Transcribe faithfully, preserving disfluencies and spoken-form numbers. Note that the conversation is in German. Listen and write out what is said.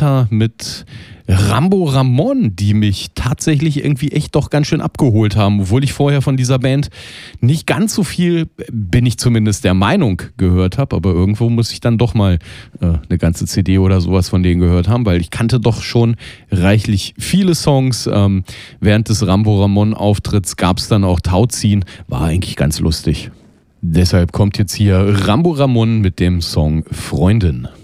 weiter mit Rambo Ramon, die mich tatsächlich irgendwie echt doch ganz schön abgeholt haben, obwohl ich vorher von dieser Band nicht ganz so viel, bin ich zumindest der Meinung, gehört habe, aber irgendwo muss ich dann doch mal äh, eine ganze C D oder sowas von denen gehört haben, weil ich kannte doch schon reichlich viele Songs. Ähm, während des Rambo Ramon Auftritts gab es dann auch Tauziehen, war eigentlich ganz lustig. Deshalb kommt jetzt hier Rambo Ramon mit dem Song Freundin.